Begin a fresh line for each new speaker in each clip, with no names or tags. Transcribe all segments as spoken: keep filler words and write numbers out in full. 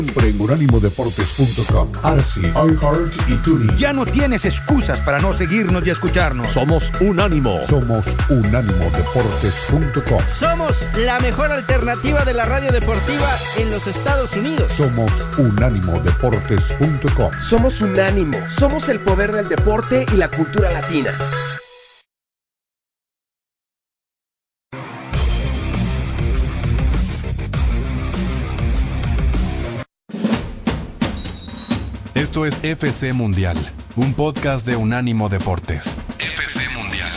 Siempre en unánimo deportes punto com, Arsi, iHeart y TuneIn.
Ya no tienes excusas para no seguirnos y escucharnos.
Somos Unánimo.
Somos unánimo deportes punto com.
Somos la mejor alternativa de la radio deportiva en los Estados Unidos.
Somos unánimo deportes punto com.
Somos Unánimo. Somos el poder del deporte y la cultura latina.
Esto es F C Mundial, un podcast de Unánimo Deportes. F C Mundial.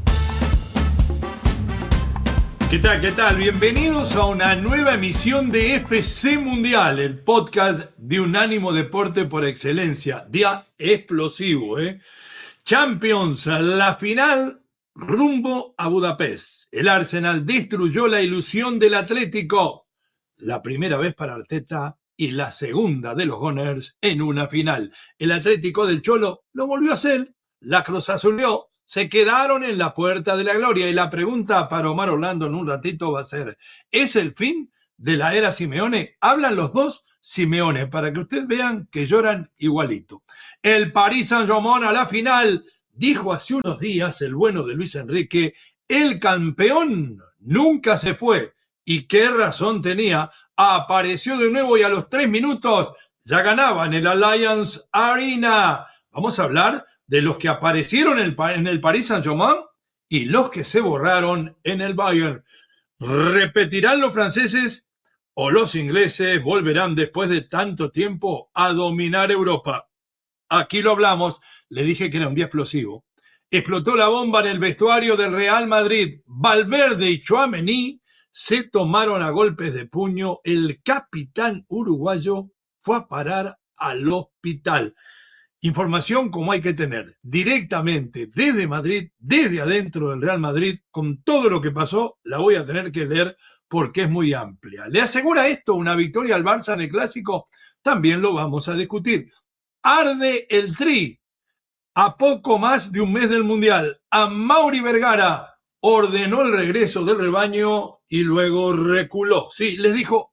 ¿Qué tal? ¿Qué tal? Bienvenidos a una nueva emisión de F C Mundial, el podcast de Unánimo Deporte por excelencia. Día explosivo, ¿eh? Champions, la final rumbo a Budapest. El Arsenal destruyó la ilusión del Atlético. La primera vez para Arteta y la segunda de los Gunners en una final. El Atlético del Cholo lo volvió a hacer, la Cruz Azulió, se quedaron en la puerta de la gloria. Y la pregunta para Omar Orlando en un ratito va a ser, ¿es el fin de la era Simeone? Hablan los dos Simeone, para que ustedes vean que lloran igualito. El Paris Saint-Germain a la final, dijo hace unos días el bueno de Luis Enrique, el campeón nunca se fue. ¿Y qué razón tenía? Apareció de nuevo y a los tres minutos ya ganaba en el Allianz Arena. Vamos a hablar de los que aparecieron en el, en el Paris Saint-Germain y los que se borraron en el Bayern. ¿Repetirán los franceses o los ingleses volverán después de tanto tiempo a dominar Europa? Aquí lo hablamos, le dije que era un día explosivo. Explotó la bomba en el vestuario del Real Madrid. Valverde y Tchouaméni se tomaron a golpes de puño. El capitán uruguayo fue a parar al hospital. Información como hay que tener directamente desde Madrid, desde adentro del Real Madrid, con todo lo que pasó, la voy a tener que leer porque es muy amplia. ¿Le asegura esto una victoria al Barça en el Clásico? También lo vamos a discutir. Arde el Tri. A poco más de un mes del Mundial, Amaury Vergara ordenó el regreso del rebaño y luego reculó. Sí, les dijo,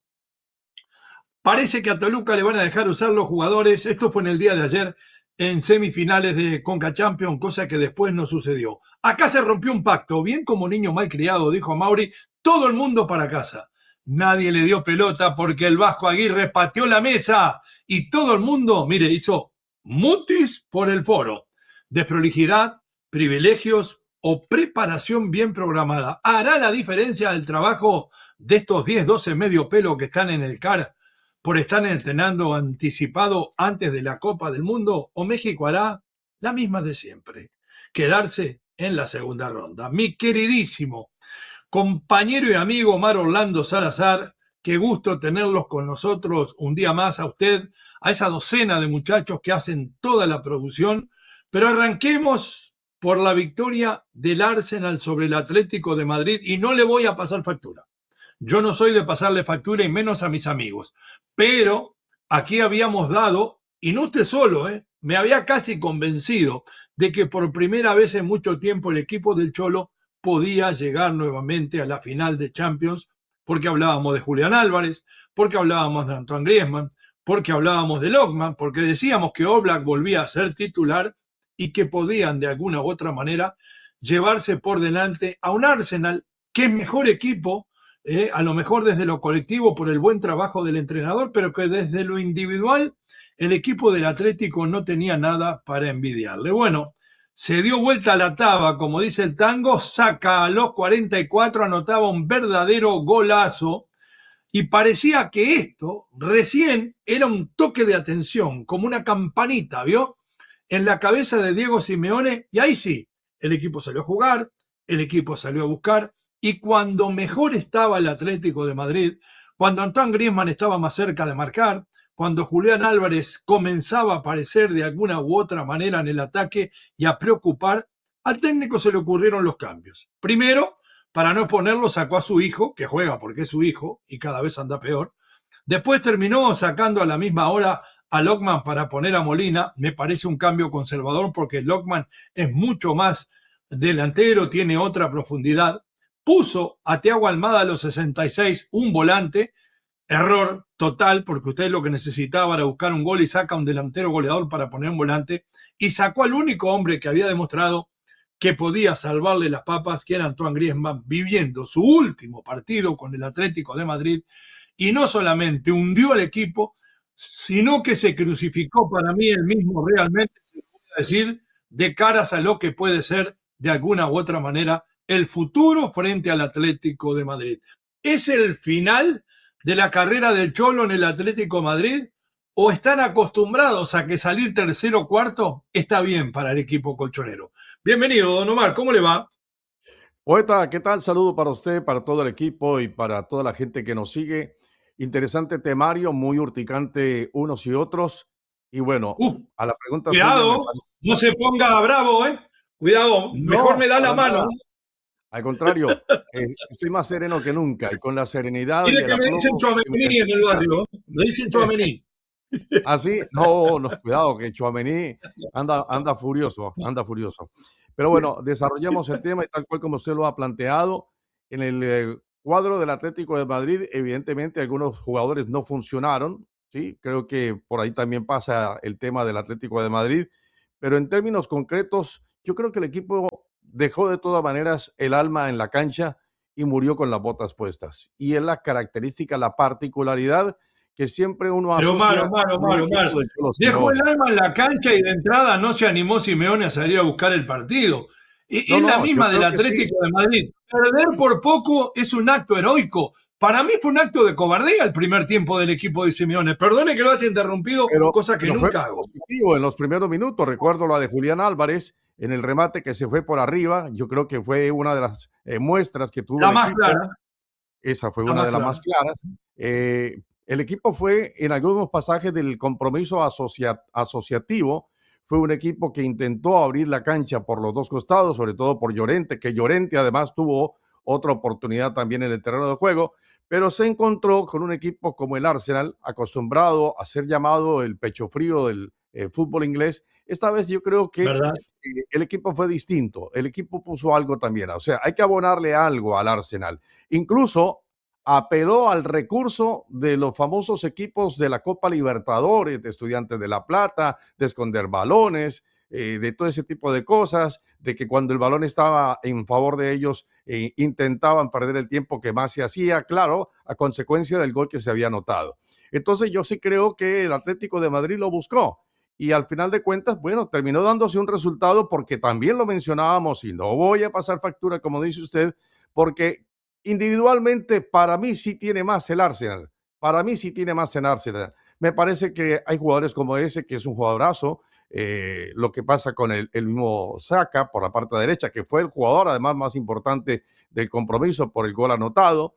parece que a Toluca le van a dejar usar los jugadores. Esto fue en el día de ayer en semifinales de Conca Champions, cosa que después no sucedió. Acá se rompió un pacto, bien como niño malcriado, dijo Amaury, todo el mundo para casa. Nadie le dio pelota porque el Vasco Aguirre pateó la mesa y todo el mundo, mire, hizo mutis por el foro. Desprolijidad, privilegios o preparación bien programada. ¿Hará la diferencia el trabajo de estos diez, doce medio pelo que están en el C A R por estar entrenando anticipado antes de la Copa del Mundo? ¿O México hará la misma de siempre? Quedarse en la segunda ronda. Mi queridísimo compañero y amigo Omar Orlando Salazar, qué gusto tenerlos con nosotros un día más, a usted, a esa docena de muchachos que hacen toda la producción. Pero arranquemos por la victoria del Arsenal sobre el Atlético de Madrid y no le voy a pasar factura. Yo no soy de pasarle factura y menos a mis amigos. Pero aquí habíamos dado, y no usted solo, ¿eh? me había casi convencido de que por primera vez en mucho tiempo el equipo del Cholo podía llegar nuevamente a la final de Champions, porque hablábamos de Julián Álvarez, porque hablábamos de Antoine Griezmann, porque hablábamos de Lockman, porque decíamos que Oblak volvía a ser titular y que podían de alguna u otra manera llevarse por delante a un Arsenal que es mejor equipo, eh, a lo mejor desde lo colectivo por el buen trabajo del entrenador, pero que desde lo individual el equipo del Atlético no tenía nada para envidiarle. Bueno, se dio vuelta a la taba, como dice el tango, Saca a los cuarenta y cuatro, anotaba un verdadero golazo y parecía que esto recién era un toque de atención, como una campanita, ¿vio? En la cabeza de Diego Simeone, y ahí sí, el equipo salió a jugar, el equipo salió a buscar, y cuando mejor estaba el Atlético de Madrid, cuando Antoine Griezmann estaba más cerca de marcar, cuando Julián Álvarez comenzaba a aparecer de alguna u otra manera en el ataque y a preocupar, al técnico se le ocurrieron los cambios. Primero, para no exponerlo, sacó a su hijo, que juega porque es su hijo, y cada vez anda peor. Después terminó sacando a la misma hora a Lockman para poner a Molina. Me parece un cambio conservador porque Lockman es mucho más delantero, tiene otra profundidad. Puso a Thiago Almada a los sesenta y seis, un volante, error total, porque usted lo que necesitaba era buscar un gol y saca un delantero goleador para poner un volante, y sacó al único hombre que había demostrado que podía salvarle las papas, que era Antoine Griezmann, viviendo su último partido con el Atlético de Madrid, y no solamente hundió al equipo, sino que se crucificó para mí él mismo realmente, se puede decir, de caras a lo que puede ser, de alguna u otra manera, el futuro frente al Atlético de Madrid. ¿Es el final de la carrera del Cholo en el Atlético de Madrid? ¿O están acostumbrados a que salir tercero o cuarto está bien para el equipo colchonero? Bienvenido, don Omar, ¿cómo le va?
Poeta, ¿qué tal? Saludo para usted, para todo el equipo y para toda la gente que nos sigue. Interesante temario, muy urticante unos y otros. Y bueno,
Uh,
a la pregunta...
cuidado,
suya,
no se ponga bravo, ¿eh? Cuidado,
no,
mejor me da la mano.
Nada. Al contrario, eh, estoy más sereno que nunca y con la serenidad...
Dile
y
que
el
me dicen
aplomo,
Tchouaméni en el barrio, me dicen Tchouaméni.
¿Así? No, no, cuidado, que Tchouaméni anda, anda furioso, anda furioso. Pero bueno, desarrollamos el tema y tal cual como usted lo ha planteado. En el eh, cuadro del Atlético de Madrid, evidentemente algunos jugadores no funcionaron, ¿sí? Creo que por ahí también pasa el tema del Atlético de Madrid, pero en términos concretos, yo creo que el equipo dejó de todas maneras el alma en la cancha y murió con las botas puestas. Y es la característica, la particularidad que siempre uno
Pero
asocia
Omar, Omar,
con
Omar,
el equipo
Omar,
del Cholo
dejó
Simeone.
el alma en la cancha y de entrada no se animó Simeone a salir a buscar el partido. Y
No,
es la
no,
misma
yo
del
creo que sí.
Atlético de Madrid. Perder por poco es un acto heroico. Para mí fue un acto de cobardía el primer tiempo del equipo de Simeone. Perdone que lo haya interrumpido,
Pero,
cosa que
pero fue
nunca hago.
positivo en los primeros minutos. Recuerdo la de Julián Álvarez en el remate que se fue por arriba. Yo creo que fue una de las eh, muestras que tuvo
La
el
más
equipo.
clara.
Esa fue
La
una
más
de las
clara.
más claras. Eh, el equipo fue en algunos pasajes del compromiso asocia- asociativo. Fue un equipo que intentó abrir la cancha por los dos costados, sobre todo por Llorente, que Llorente además tuvo otra oportunidad también en el terreno de juego, pero se encontró con un equipo como el Arsenal, acostumbrado a ser llamado el pecho frío del eh, fútbol inglés. Esta vez yo creo que
¿Verdad?
eh, el equipo fue distinto, el equipo puso algo también, o sea, hay que abonarle algo al Arsenal. Incluso apeló al recurso de los famosos equipos de la Copa Libertadores, de Estudiantes de La Plata, de esconder balones, eh, de todo ese tipo de cosas, de que cuando el balón estaba en favor de ellos, eh, intentaban perder el tiempo que más se hacía, claro, a consecuencia del gol que se había anotado. Entonces yo sí creo que el Atlético de Madrid lo buscó. Y al final de cuentas, bueno, terminó dándose un resultado porque también lo mencionábamos y no voy a pasar factura, como dice usted, porque individualmente para mí sí tiene más el Arsenal. Para mí sí tiene más el Arsenal. Me parece que hay jugadores como ese, que es un jugadorazo. Eh, lo que pasa con el, el mismo Saka por la parte derecha, que fue el jugador además más importante del compromiso por el gol anotado.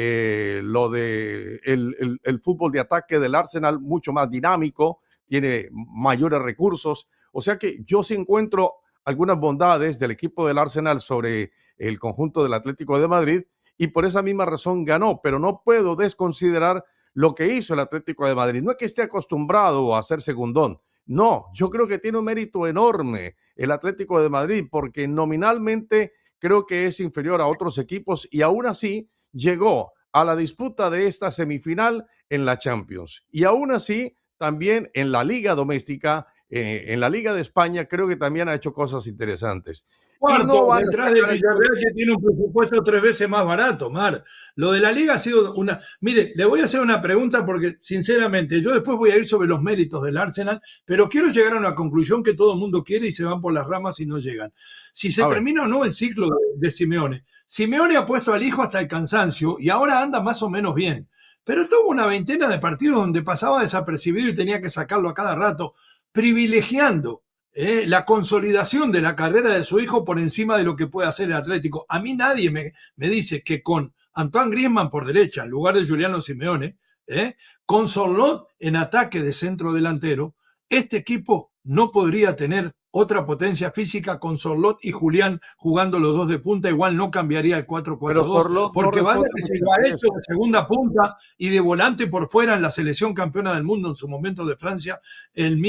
Eh, lo de el, el, el fútbol de ataque del Arsenal mucho más dinámico, tiene mayores recursos. O sea que yo sí encuentro algunas bondades del equipo del Arsenal sobre el conjunto del Atlético de Madrid y por esa misma razón ganó, pero no puedo desconsiderar lo que hizo el Atlético de Madrid. No es que esté acostumbrado a hacer segundón, no, yo creo que tiene un mérito enorme el Atlético de Madrid porque nominalmente creo que es inferior a otros equipos y aún así llegó a la disputa de esta semifinal en la Champions y aún así también en la Liga Doméstica, eh, en la Liga de España, creo que también ha hecho cosas interesantes.
Cuarto,
y no van
detrás del Villarreal, que tiene un presupuesto tres veces más barato, Mar. Lo de la Liga ha sido una... Mire, le voy a hacer una pregunta porque, sinceramente, yo después voy a ir sobre los méritos del Arsenal, pero quiero llegar a una conclusión que todo el mundo quiere y se van por las ramas y no llegan. Si se termina o no el ciclo de, de Simeone. Simeone ha puesto al hijo hasta el cansancio y ahora anda más o menos bien. Pero tuvo una veintena de partidos donde pasaba desapercibido y tenía que sacarlo a cada rato, privilegiando eh, la consolidación de la carrera de su hijo por encima de lo que puede hacer el Atlético. A mí nadie me, me dice que con Antoine Griezmann por derecha, en lugar de Giuliano Simeone, eh, con Sorloth en ataque de centro delantero, este equipo no podría tener otra potencia física con Sorloth y Julián jugando los dos de punta, igual no cambiaría el cuatro cuatro dos, porque no vaya que se ha hecho de segunda punta y de volante por fuera en la selección campeona del mundo en su momento de Francia, el mismo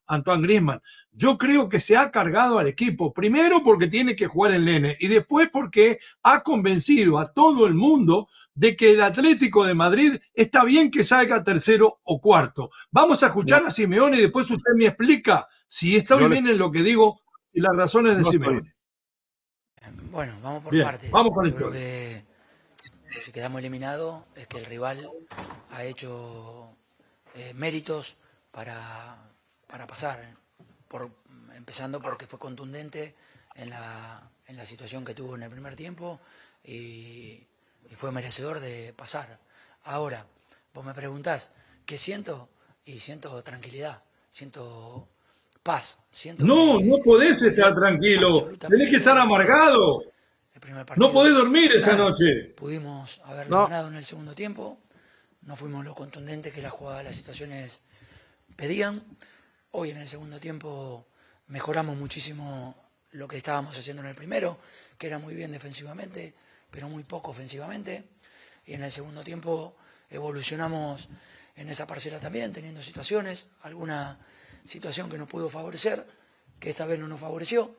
Antoine Griezmann. Yo creo que se ha cargado al equipo, primero porque tiene que jugar el Nene y después porque ha convencido a todo el mundo de que el Atlético de Madrid está bien que salga tercero o cuarto. Vamos a escuchar a Simeone y después usted me explica si estoy
Yo
bien
le-
en lo que digo y las razones de
No estoy-
Simeone.
Bueno, vamos por
Bien,
partes.
vamos con
Yo
el
creo
todo.
que si quedamos eliminados es que el rival ha hecho eh, méritos para, para pasar, por, empezando porque fue contundente en la, en la situación que tuvo en el primer tiempo y, y fue merecedor de pasar. Ahora, vos me preguntás, ¿qué siento? Y siento tranquilidad, siento paz. Siento
No,
que
no podés
fue
estar tranquilo.
absolutamente
Tenés que estar amargado.
el primer partido.
No podés dormir esta noche.
Pudimos haberlo
No.
ganado en el segundo tiempo. No fuimos lo contundentes que la jugada, las situaciones pedían. Hoy en el segundo tiempo mejoramos muchísimo lo que estábamos haciendo en el primero, que era muy bien defensivamente, pero muy poco ofensivamente. Y en el segundo tiempo evolucionamos en esa parcela también, teniendo situaciones, alguna situación que nos pudo favorecer, que esta vez no nos favoreció.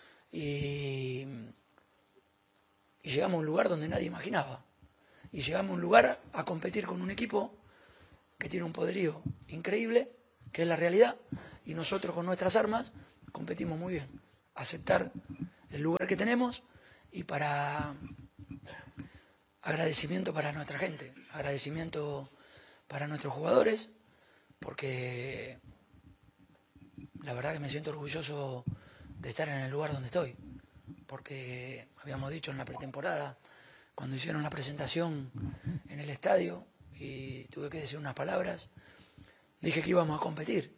Y, y llegamos a un lugar donde nadie imaginaba. Y llegamos a un lugar a competir con un equipo que tiene un poderío increíble, que es la realidad, y nosotros con nuestras armas competimos muy bien. Aceptar el lugar que tenemos y para agradecimiento para nuestra gente, agradecimiento para nuestros jugadores, porque la verdad que me siento orgulloso de estar en el lugar donde estoy, porque habíamos dicho en la pretemporada, cuando hicieron la presentación en el estadio y tuve que decir unas palabras, dije que íbamos a competir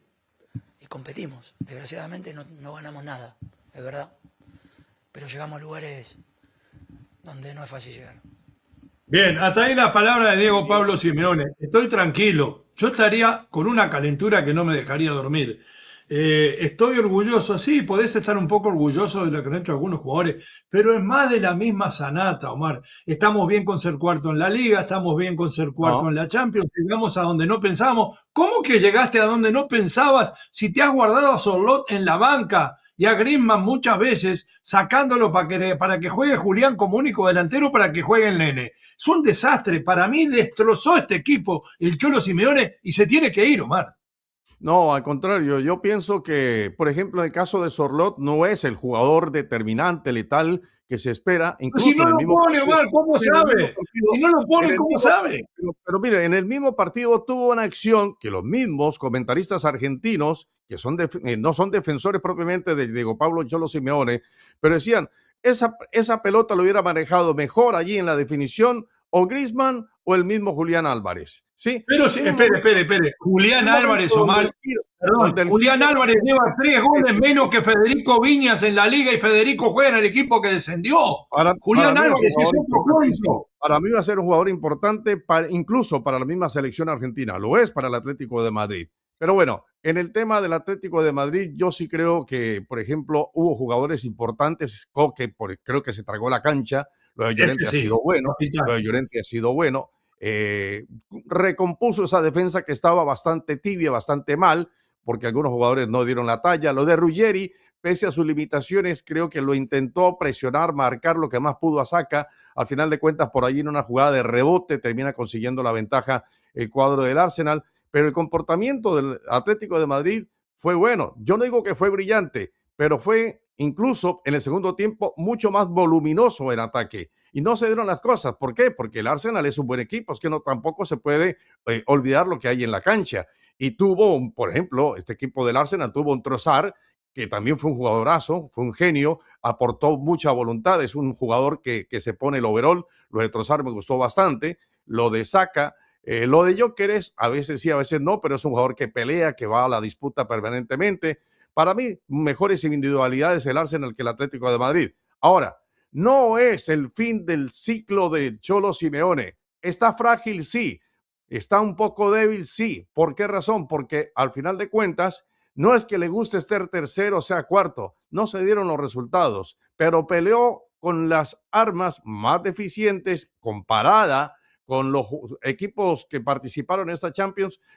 y competimos. Desgraciadamente no, no ganamos nada, es verdad, pero llegamos a lugares donde no es fácil llegar.
Bien, hasta ahí la palabra de Diego Pablo Simeone. Estoy tranquilo. Yo estaría con una calentura que no me dejaría dormir. Eh, estoy orgulloso, sí, podés estar un poco orgulloso de lo que han hecho algunos jugadores, pero es más de la misma sanata, Omar. Estamos bien con ser cuarto en la Liga, estamos bien con ser cuarto
No.
en la Champions, llegamos a donde no pensábamos. ¿Cómo que llegaste a donde no pensabas si te has guardado a Sorlot en la banca y a Griezmann muchas veces sacándolo para que, para que juegue Julián como único delantero para que juegue el Nene? Es un desastre. Para mí destrozó este equipo el Cholo Simeone y se tiene que ir, Omar.
No, al contrario, yo pienso que, por ejemplo, en el caso de Sorlot, no es el jugador determinante, letal que se espera.
Pero
Incluso
si no
en el
lo
mismo
pone,
partido-
Omar, ¿cómo
en el mismo
sabe?
partido-
Si no lo
en
pone,
el
¿cómo
mismo-
sabe?
Pero, pero mire, en el mismo partido tuvo una acción que los mismos comentaristas argentinos, que son def- eh, no son defensores propiamente de Diego Pablo Cholo Simeone, pero decían, esa, esa pelota lo hubiera manejado mejor allí en la definición o Griezmann o el mismo Julián Álvarez. ¿Sí?
Pero si,
En un
espere,
momento-
espere, espere. Julián
en un momento
Álvarez,
donde
Omar.
el giro-
Perdón,
donde el
Julián
giro-
Álvarez lleva tres goles menos que Federico Viñas en la liga y Federico juega en el equipo que descendió.
Para,
Julián
para mí va a ser
Álvarez
un
es
jugador
otro
importantísimo.
cuento.
Para mí va a ser un jugador importante, para, incluso para la misma selección argentina. Lo es para el Atlético de Madrid. Pero bueno, en el tema del Atlético de Madrid, yo sí creo que, por ejemplo, hubo jugadores importantes. Coque, por, creo que se tragó la cancha. Lo de Llorente
Ese
ha
sí,
sido bueno.
capitán.
Lo de Llorente ha sido bueno. Eh, recompuso esa defensa que estaba bastante tibia, bastante mal, porque algunos jugadores no dieron la talla. Lo de Ruggeri, pese a sus limitaciones, creo que lo intentó presionar, marcar lo que más pudo a Saka. Al final de cuentas, por allí en una jugada de rebote termina consiguiendo la ventaja el cuadro del Arsenal. Pero el comportamiento del Atlético de Madrid fue bueno. Yo no digo que fue brillante, pero fue incluso en el segundo tiempo mucho más voluminoso en ataque. Y no se dieron las cosas. ¿Por qué? Porque el Arsenal es un buen equipo. Es que no, tampoco se puede eh, olvidar lo que hay en la cancha. Y tuvo, un, por ejemplo, este equipo del Arsenal tuvo un Trossard, que también fue un jugadorazo, fue un genio, aportó mucha voluntad, es un jugador que, que se pone el overall. Lo de Trossard me gustó bastante. Lo de Saka, eh, lo de Gyökeres, a veces sí, a veces no, pero es un jugador que pelea, que va a la disputa permanentemente. Para mí, mejores individualidades el Arsenal que el Atlético de Madrid. Ahora, no es el fin del ciclo de Cholo Simeone. Está frágil, sí. Está un poco débil, sí. ¿Por qué razón? Porque al final de cuentas, no es que le guste estar tercero o sea cuarto. No se dieron los resultados, pero peleó con las armas más deficientes comparada con los equipos que participaron en esta Champions.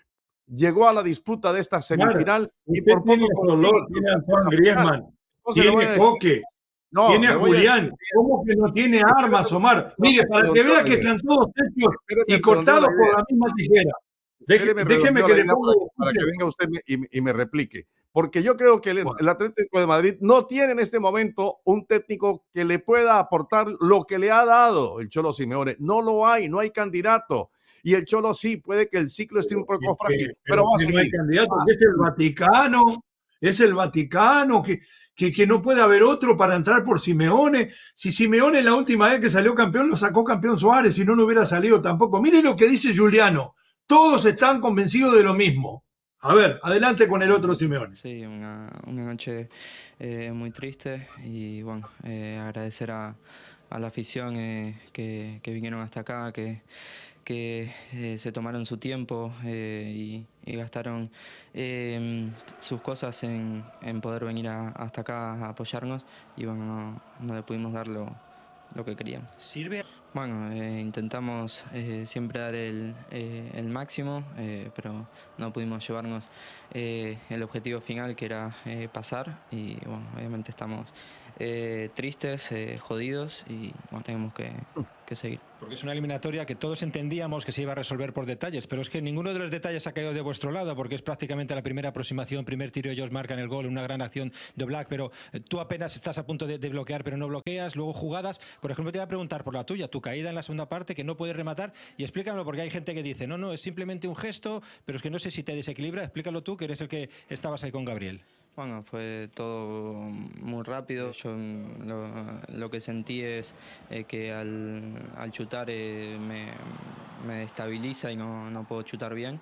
llegó a la disputa de esta semifinal
claro,
y por
tiene
poco
Dolor, tiene a Antoine Griezmann, tiene Coque,
no,
tiene a Julián. ¿Cómo que no tiene armas, Omar? Mire, para que vea que están todos hechos y cortados por la misma tijera. Deje, déjeme que le ponga
para que venga usted y, y me replique, porque yo creo que el, el Atlético de Madrid no tiene en este momento un técnico que le pueda aportar lo que le ha dado el Cholo Simeone. No lo hay, no hay candidato. Y el Cholo sí, puede que el ciclo esté un poco frágil, pero, pero va a seguir.
No hay candidato, es el Vaticano, es el Vaticano, que, que, que no puede haber otro para entrar por Simeone. Si Simeone la última vez que salió campeón lo sacó campeón Suárez, si no, no hubiera salido tampoco. Mire lo que dice Juliano. Todos están convencidos de lo mismo. A ver, adelante con el otro Simeone.
Sí, una, una noche eh, muy triste y bueno, eh, agradecer a, a la afición eh, que, que vinieron hasta acá, que, que eh, se tomaron su tiempo eh, y, y gastaron eh, sus cosas en, en poder venir a, hasta acá a apoyarnos y bueno, no, no le pudimos dar lo, lo que queríamos.
¿Sirve?
Bueno, eh, intentamos eh, siempre dar el, eh, el máximo, eh, pero no pudimos llevarnos eh, el objetivo final, que era eh, pasar. Y bueno, obviamente estamos eh, tristes, eh, jodidos y bueno, tenemos que, que seguir.
Porque es una eliminatoria que todos entendíamos que se iba a resolver por detalles, pero es que ninguno de los detalles ha caído de vuestro lado, porque es prácticamente la primera aproximación, primer tiro, ellos marcan el gol, una gran acción de Oblak, pero tú apenas estás a punto de, de bloquear, pero no bloqueas, luego jugadas. Por ejemplo, te voy a preguntar por la tuya, tu caída en la segunda parte, que no puedes rematar, y explícamelo, porque hay gente que dice, no, no, es simplemente un gesto, pero es que no sé si te desequilibra. Explícalo tú, que eres el que estabas ahí con Gabriel.
Bueno, fue todo muy rápido. Yo lo, lo que sentí es eh, que al, al chutar eh, me, me destabiliza y no, no puedo chutar bien.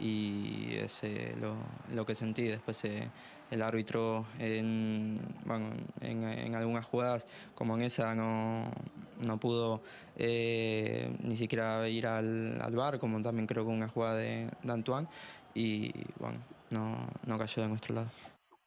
Y es eh, lo, lo que sentí. Después eh, el árbitro en, bueno, en, en algunas jugadas, como en esa, no, no pudo eh, ni siquiera ir al, al V A R, como también creo que una jugada de, de Antoine. Y bueno, no, no cayó de nuestro lado.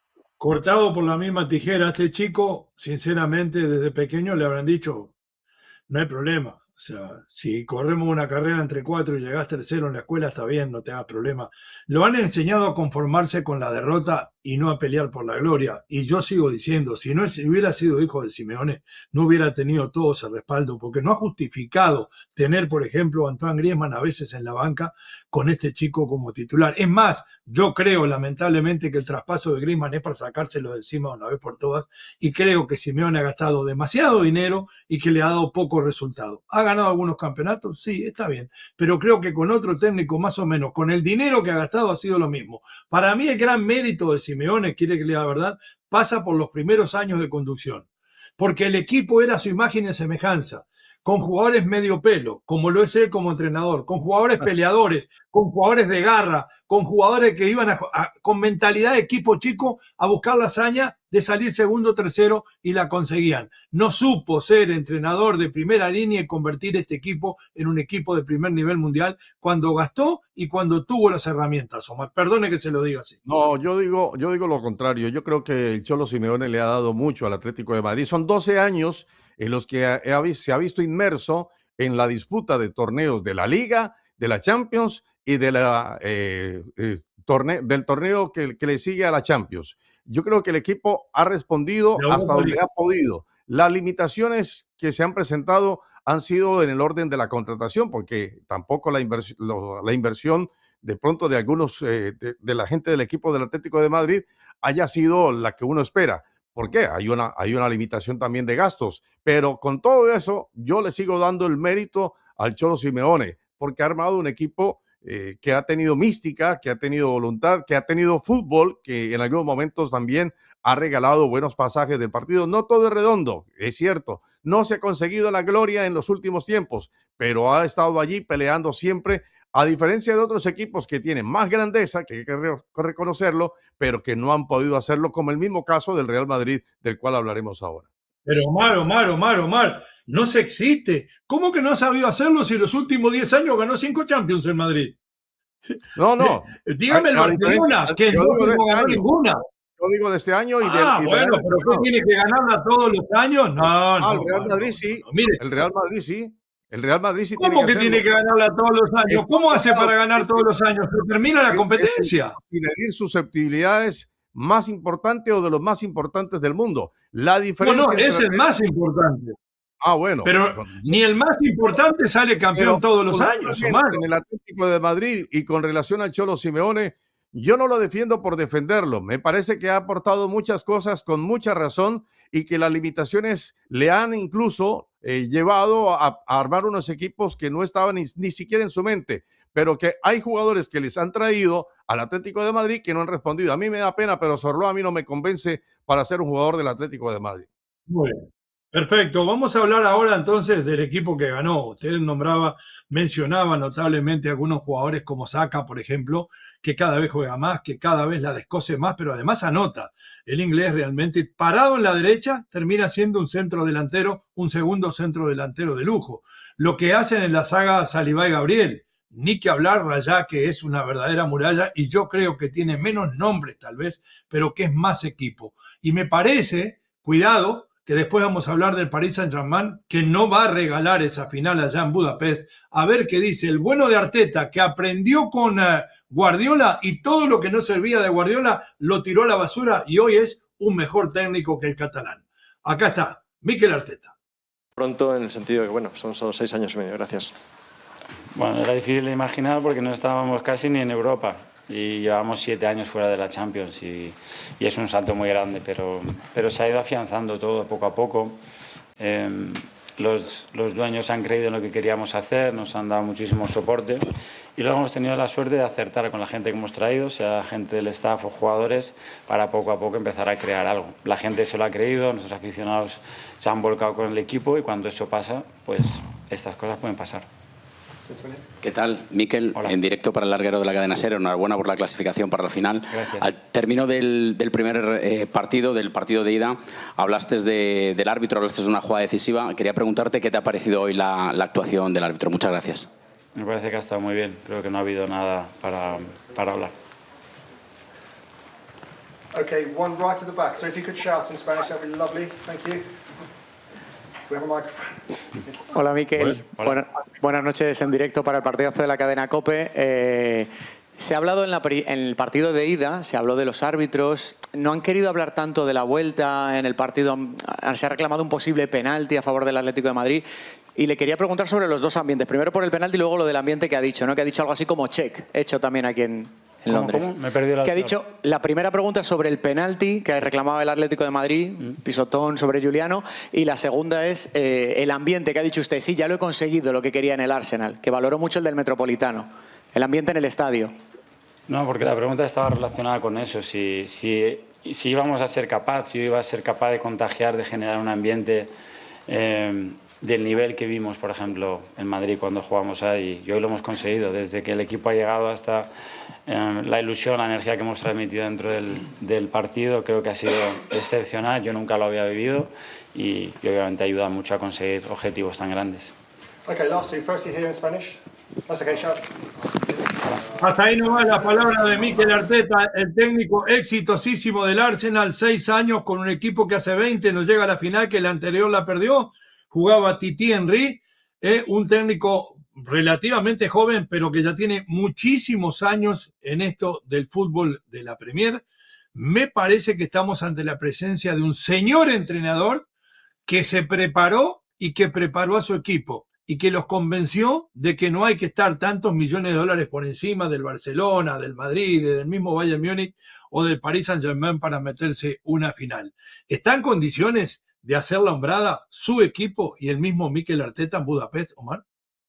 Cortado por la misma tijera, a este chico, sinceramente, desde pequeño le habrán dicho, no hay problema. O sea, si corremos una carrera entre cuatro y llegás tercero en la escuela, está bien, no te hagas problema. Lo han enseñado a conformarse con la derrota y no a pelear por la gloria. Y yo sigo diciendo, si no si hubiera sido hijo de Simeone, no hubiera tenido todo ese respaldo, porque no ha justificado tener, por ejemplo, a Antoine Griezmann a veces en la banca con este chico como titular. Es más, yo creo lamentablemente que el traspaso de Griezmann es para sacárselo de encima una vez por todas, y creo que Simeone ha gastado demasiado dinero y que le ha dado poco resultado. ¿Ha ganado algunos campeonatos? Sí, está bien, pero creo que con otro técnico más o menos, con el dinero que ha gastado, ha sido lo mismo. Para mí el gran mérito de Simeone, quiere que le diga la verdad, pasa por los primeros años de conducción, porque el equipo era su imagen y semejanza, con jugadores medio pelo, como lo es él como entrenador, con jugadores peleadores, con jugadores de garra, con jugadores que iban a, a, con mentalidad de equipo chico a buscar la hazaña de salir segundo o tercero, y la conseguían. No supo ser entrenador de primera línea y convertir este equipo en un equipo de primer nivel mundial cuando gastó y cuando tuvo las herramientas. Omar, perdone que se lo diga así.
No, yo digo, yo digo lo contrario. Yo creo que el Cholo Simeone le ha dado mucho al Atlético de Madrid. Son doce años en los que ha, ha, se ha visto inmerso en la disputa de torneos de la Liga, de la Champions y de la, eh, eh, torne del torneo que, que le sigue a la Champions. Yo creo que el equipo ha respondido no, hasta donde ha podido. Las limitaciones que se han presentado han sido en el orden de la contratación, porque tampoco la, invers lo, la inversión de pronto de algunos eh, de, de la gente del equipo del Atlético de Madrid haya sido la que uno espera. ¿Por qué? Hay una, hay una limitación también de gastos, pero con todo eso yo le sigo dando el mérito al Cholo Simeone, porque ha armado un equipo eh, que ha tenido mística, que ha tenido voluntad, que ha tenido fútbol, que en algunos momentos también ha regalado buenos pasajes del partido. No todo es redondo, es cierto, no se ha conseguido la gloria en los últimos tiempos, pero ha estado allí peleando siempre, a diferencia de otros equipos que tienen más grandeza, que hay que re reconocerlo, pero que no han podido hacerlo, como el mismo caso del Real Madrid, del cual hablaremos ahora.
Pero Omar, Omar, Omar, Omar, no se existe. ¿Cómo que no ha sabido hacerlo si los últimos diez años ganó cinco Champions en Madrid?
No, no.
Dígame el Barcelona, que no, no ganó ninguna.
Yo digo de este año y de...
Ah,
y de
bueno,
de
pero ¿qué tiene que ganarla todos los años? No,
ah,
no.
el Real Madrid
no,
sí.
no, mire,
el Real Madrid sí. El Real Madrid sí tiene
¿Cómo
que
que
hacerlo.
tiene que ganarla todos los años?
Es
¿Cómo hace
complicado,
para ganar todos los años? ¿Se termina la
es-
competencia?
Es el susceptibilidades más importante o de los más importantes del mundo. La
No,
diferencia
no,
entre
es el más importante.
Ah, bueno.
Pero ni el más importante sale campeón
Pero
todos los años, Omar.
en el Atlético de Madrid y con relación al Cholo Simeone, yo no lo defiendo por defenderlo. Me parece que ha aportado muchas cosas con mucha razón y que las limitaciones le han incluso eh, llevado a, a armar unos equipos que no estaban ni, ni siquiera en su mente, pero que hay jugadores que les han traído al Atlético de Madrid que no han respondido. A mí me da pena, pero Sorló a mí no me convence para ser un jugador del Atlético de Madrid.
Muy bien. Perfecto. Vamos a hablar ahora entonces del equipo que ganó. Usted nombraba, mencionaba notablemente algunos jugadores como Saka, por ejemplo, que cada vez juega más, que cada vez la descoce más, pero además anota. El inglés realmente parado en la derecha termina siendo un centro delantero, un segundo centro delantero de lujo. Lo que hacen en la saga Saliba y Gabriel, ni que hablar Raya, que es una verdadera muralla y yo creo que tiene menos nombres tal vez, pero que es más equipo. Y me parece, cuidado, que después vamos a hablar del Paris Saint-Germain, que no va a regalar esa final allá en Budapest. A ver qué dice el bueno de Arteta, que aprendió con uh, Guardiola y todo lo que no servía de Guardiola lo tiró a la basura y hoy es un mejor técnico que el catalán. Acá está, Mikel Arteta.
Pronto en el sentido de que, bueno, son solo seis años y medio. Gracias.
Bueno, era difícil de imaginar porque no estábamos casi ni en Europa y llevamos siete años fuera de la Champions y, y es un salto muy grande, pero, pero se ha ido afianzando todo poco a poco. Eh, los, los dueños han creído en lo que queríamos hacer, nos han dado muchísimo soporte y luego hemos tenido la suerte de acertar con la gente que hemos traído, sea gente del staff o jugadores, para poco a poco empezar a crear algo. La gente se lo ha creído, nuestros aficionados se han volcado con el equipo y cuando eso pasa, pues estas cosas pueden pasar.
¿Qué tal, Mikel?
Hola.
En directo para el larguero de la cadena SER. Enhorabuena por la clasificación para la final.
Gracias.
Al término del, del primer eh, partido, del partido de ida, hablaste de, del árbitro, hablaste de una jugada decisiva. Quería preguntarte qué te ha parecido hoy la, la actuación del árbitro. Muchas gracias.
Me parece que ha estado muy bien. Creo que no ha habido nada para, para hablar.
Okay, one right at the back. So if you could shout in Spanish, that'd be lovely. Thank you. We have a microphone.
Hola, Mikel.
Hola.
Buena- buenas noches en directo para el partidazo de la cadena COPE. Eh, se ha hablado en, la, pri- en el partido de ida, se habló de los árbitros. No han querido hablar tanto de la vuelta en el partido. han- Se ha reclamado un posible penalti a favor del Atlético de Madrid. Y le quería preguntar sobre los dos ambientes. Primero por el penalti y luego lo del ambiente que ha dicho, ¿no? Que ha dicho algo así como check, hecho también aquí en, en
¿Cómo,
Londres.
cómo? Me he perdido la
Que ha
otra.
dicho, la primera pregunta es sobre el penalti que reclamaba el Atlético de Madrid, pisotón sobre Juliano, y la segunda es eh, el ambiente que ha dicho usted. Sí, ya lo he conseguido, lo que quería en el Arsenal, que valoró mucho el del Metropolitano, el ambiente en el estadio.
No, porque la pregunta estaba relacionada con eso, si, si, si íbamos a ser capaz, si yo iba a ser capaz de contagiar, de generar un ambiente eh, del nivel que vimos, por ejemplo, en Madrid cuando jugamos ahí. Y hoy lo hemos conseguido, desde que el equipo ha llegado hasta eh, la ilusión, la energía que hemos transmitido dentro del, del partido, creo que ha sido excepcional, yo nunca lo había vivido y, y obviamente ayuda mucho a conseguir objetivos tan grandes.
Okay, last two. Firstly here in Spanish. That's okay, shout.
Hasta ahí nomás la palabra de Mikel Arteta, el técnico exitosísimo del Arsenal, seis años con un equipo que hace veinte no llega a la final, que el anterior la perdió, jugaba Titi Henry, eh, un técnico relativamente joven, pero que ya tiene muchísimos años en esto del fútbol de la Premier. Me parece que estamos ante la presencia de un señor entrenador que se preparó y que preparó a su equipo y que los convenció de que no hay que estar tantos millones de dólares por encima del Barcelona, del Madrid, del mismo Bayern Múnich o del Paris Saint-Germain para meterse una final. ¿Está en condiciones de hacer la hombrada su equipo y el mismo Mikel Arteta en Budapest, Omar?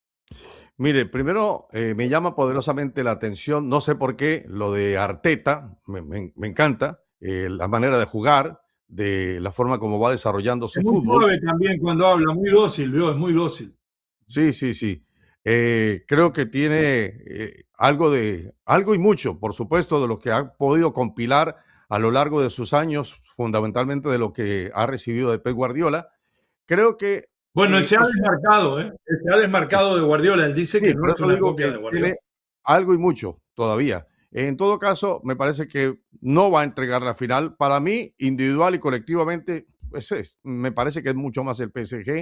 Mire, primero eh, me llama poderosamente la atención, no sé por qué, lo de Arteta, me, me- me encanta, eh, la manera de jugar, de la forma como va desarrollando su
Es muy
fútbol.
suave también cuando habla, muy dócil, ¿vio? Es muy dócil.
Sí, sí, sí. Eh, creo que tiene eh, algo de, algo y mucho, por supuesto, de lo que ha podido compilar a lo largo de sus años, fundamentalmente de lo que ha recibido de Pep Guardiola. Creo que
Bueno, él
eh,
se ha
es-
desmarcado, ¿eh? Él se ha desmarcado de Guardiola. Él dice
Sí,
que
por
no es
eso
una
digo
copia
que
de Guardiola.
tiene algo y mucho todavía. En todo caso, me parece que no va a entregar la final. Para mí, individual y colectivamente, pues es, me parece que es mucho más el P S G,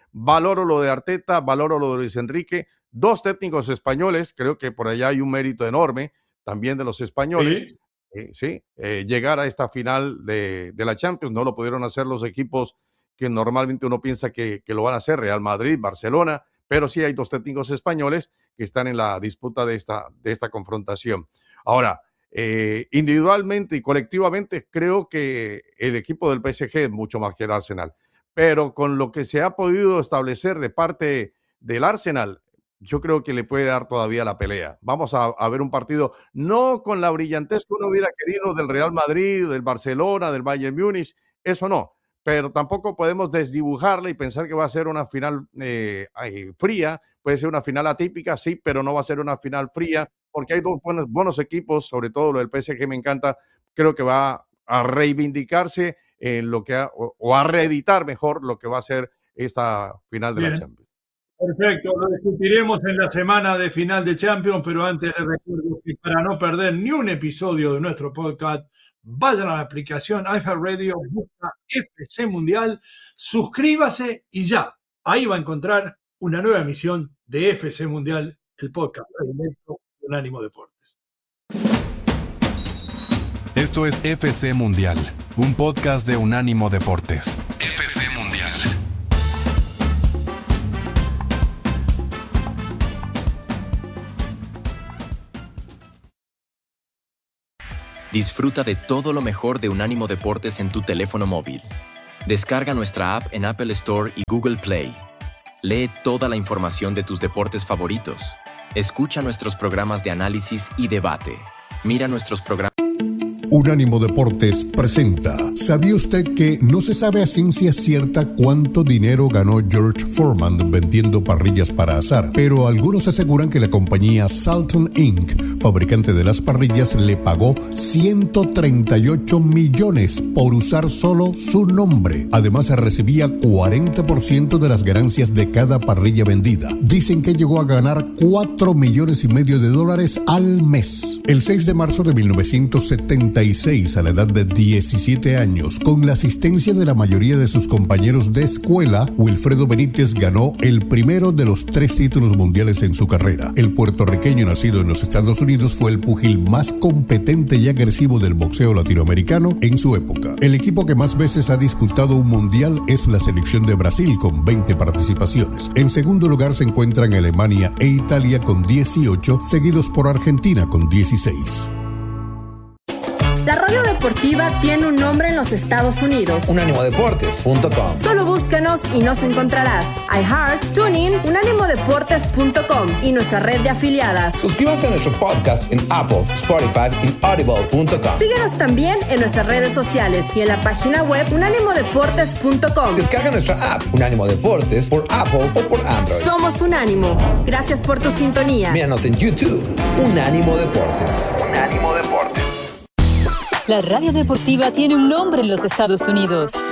valoro lo de Arteta, valoro lo de Luis Enrique, dos técnicos españoles, creo que por allá hay un mérito enorme también de los españoles.
Sí.
Eh, sí, eh, llegar a esta final de, de la Champions, no lo pudieron hacer los equipos que normalmente uno piensa que, que lo van a hacer, Real Madrid, Barcelona, pero sí hay dos técnicos españoles que están en la disputa de esta, de esta confrontación. Ahora, eh, individualmente y colectivamente creo que el equipo del P S G es mucho más que el Arsenal, pero con lo que se ha podido establecer de parte del Arsenal, yo creo que le puede dar todavía la pelea. Vamos a, a ver un partido no con la brillantez que uno hubiera querido del Real Madrid, del Barcelona, del Bayern Múnich, eso no, pero tampoco podemos desdibujarla y pensar que va a ser una final eh, eh, fría. Puede ser una final atípica, sí, pero no va a ser una final fría porque hay dos buenos, buenos equipos, sobre todo lo del P S G me encanta, creo que va a reivindicarse en lo que ha, o, o a reeditar mejor lo que va a ser esta final de
Bien.
la Champions.
Perfecto, lo discutiremos en la semana de final de Champions, pero antes les recuerdo que para no perder ni un episodio de nuestro podcast, vayan a la aplicación iHeartRadio, busca F C Mundial, suscríbase y ya, ahí va a encontrar una nueva emisión de F C Mundial, el podcast predilecto de Unánimo Deportes.
Esto es F C Mundial, un podcast de Unánimo Deportes. F C Mundial.
Disfruta de todo lo mejor de Unánimo Deportes en tu teléfono móvil. Descarga nuestra app en Apple Store y Google Play. Lee toda la información de tus deportes favoritos. Escucha nuestros programas de análisis y debate. Mira nuestros programas.
Unánimo Deportes presenta. ¿Sabía usted que no se sabe a ciencia cierta cuánto dinero ganó George Foreman vendiendo parrillas para asar? Pero algunos aseguran que la compañía Salton incorporated, fabricante de las parrillas, le pagó ciento treinta y ocho millones por usar solo su nombre. Además, recibía cuarenta por ciento de las ganancias de cada parrilla vendida. Dicen que llegó a ganar cuatro millones y medio de dólares al mes. El seis de marzo de mil novecientos setenta y seis, a la edad de diecisiete años, con la asistencia de la mayoría de sus compañeros de escuela, Wilfredo Benítez ganó el primero de los tres títulos mundiales en su carrera. El puertorriqueño nacido en los Estados Unidos fue el púgil más competente y agresivo del boxeo latinoamericano en su época. El equipo que más veces ha disputado un mundial es la selección de Brasil, con veinte participaciones. En segundo lugar se encuentran Alemania e Italia con dieciocho, seguidos por Argentina con dieciséis.
La radio deportiva tiene un nombre en los Estados Unidos.
unánimo deportes punto com.
Solo búscanos y nos encontrarás. iHeart, TuneIn, unánimo deportes punto com y nuestra red de afiliadas.
Suscríbanse a nuestro podcast en Apple, Spotify y audible punto com.
Síguenos también en nuestras redes sociales y en la página web unánimo deportes punto com.
Descarga nuestra app Unánimo Deportes por Apple o por Android.
Somos Unánimo. Gracias por tu sintonía.
Míranos en YouTube. Unánimo Deportes.
Unánimo Deportes. La radio deportiva tiene un nombre en los Estados Unidos.